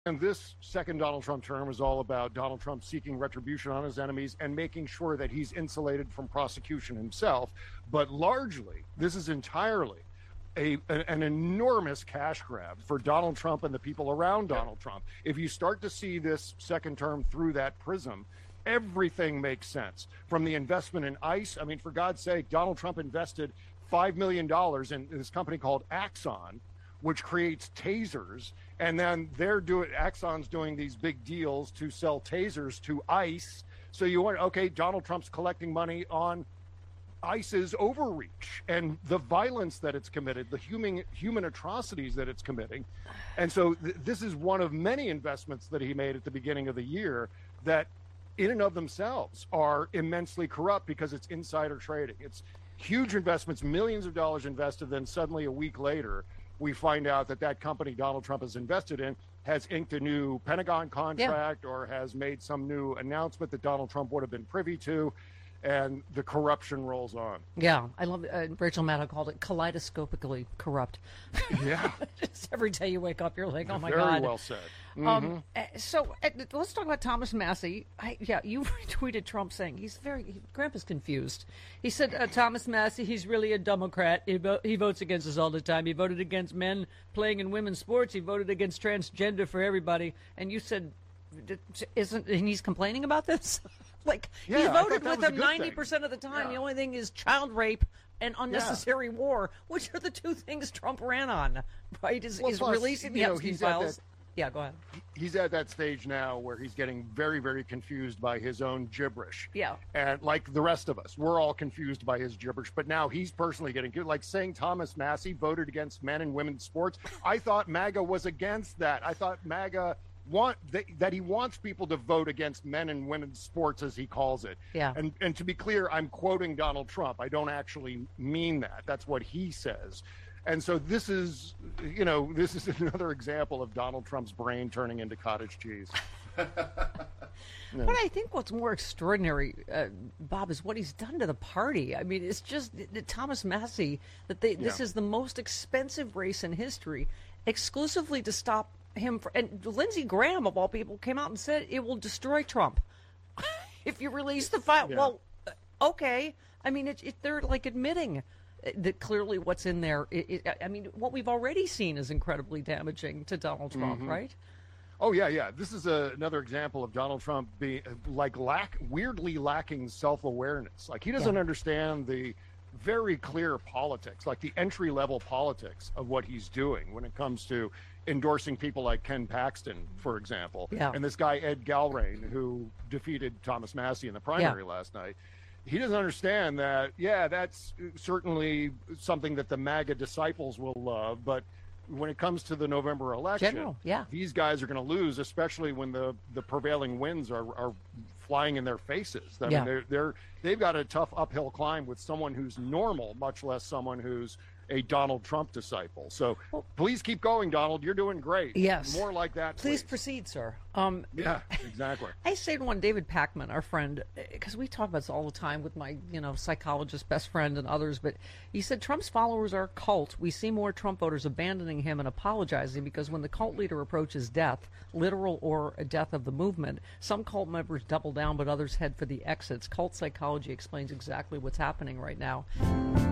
And this second Donald Trump term is all about Donald Trump seeking retribution on his enemies and making sure that he's insulated from prosecution himself. But largely, this is entirely an enormous cash grab for Donald Trump and the people around Donald Trump. If you start to see this second term through that prism, everything makes sense. From the investment in ICE, I mean, for God's sake, Donald Trump invested $5 million in this company called Axon, which creates tasers. And then Axon's doing these big deals to sell tasers to ICE. So you want, okay, Donald Trump's collecting money on ICE's overreach and the violence that it's committed, the human atrocities that it's committing. And so this is one of many investments that he made at the beginning of the year that in and of themselves are immensely corrupt because it's insider trading. It's huge investments, millions of dollars invested. Then suddenly a week later, we find out that company Donald Trump has invested in has inked a new Pentagon contract or has made some new announcement that Donald Trump would have been privy to. And the corruption rolls on. Yeah, I love Rachel Maddow called it kaleidoscopically corrupt. Yeah. Just every day you wake up, you're like, oh, my God. God. Very well said. Mm-hmm. So let's talk about Thomas Massie. You retweeted Trump saying Grandpa's confused. He said, Thomas Massie, he's really a Democrat. He votes against us all the time. He voted against men playing in women's sports. He voted against transgender for everybody. And you said, and he's complaining about this? He voted with them 90% of the time. The only thing is child rape and unnecessary war, which are the two things Trump ran on, right? Is releasing the Epstein files. Yeah, go ahead. He's at that stage now where he's getting very, very confused by his own gibberish. Yeah. And like the rest of us, we're all confused by his gibberish. But now he's personally getting like saying Thomas Massie voted against men and women's sports. I thought MAGA was against that. I thought MAGA that he wants people to vote against men and women's sports, as he calls it. Yeah. And to be clear, I'm quoting Donald Trump. I don't actually mean that. That's what he says. And so this is another example of Donald Trump's brain turning into cottage cheese. But I think what's more extraordinary, Bob, is what he's done to the party. I mean, it's just Thomas Massie, this is the most expensive race in history, exclusively to stop him. And Lindsey Graham, of all people, came out and said it will destroy Trump if you release the file. Yeah. Well, okay. I mean, they're like admitting that clearly what's in there. I mean, what we've already seen is incredibly damaging to Donald Trump, right? Oh, yeah. This is another example of Donald Trump being weirdly lacking self-awareness. Like, he doesn't understand the very clear politics, like the entry-level politics of what he's doing when it comes to endorsing people like Ken Paxton, for example. Yeah. And this guy, Ed Galbraith, who defeated Thomas Massie in the primary last night. He doesn't understand that, that's certainly something that the MAGA disciples will love, but when it comes to the November election, these guys are going to lose, especially when the prevailing winds are flying in their faces. I mean, they've got a tough uphill climb with someone who's normal, much less someone who's a Donald Trump disciple. So please keep going, Donald. You're doing great. Yes. More like that, please proceed, sir. Yeah, exactly. I say to David Pakman, our friend, because we talk about this all the time with my, psychologist best friend and others, but he said Trump's followers are a cult. We see more Trump voters abandoning him and apologizing because when the cult leader approaches death, literal or a death of the movement, some cult members double down, but others head for the exits. Cult psychology explains exactly what's happening right now.